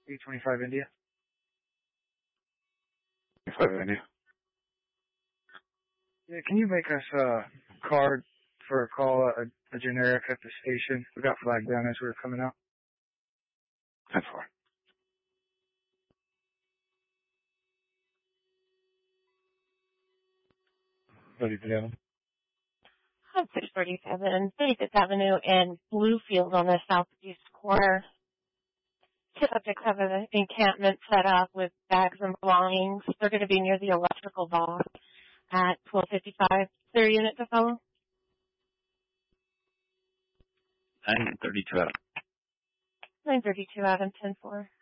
825 India. 25 India. Yeah, can you make us a card for a call, a generic at the station? We got flagged down as we were coming out. 10-4. Ready for them? On 647, 35th Avenue and Bluefield on the southeast corner. Two subjects have an encampment set up with bags and belongings. They're going to be near the electrical box at 1255. Is there a unit to follow? 932 out. 932 out and 10-4.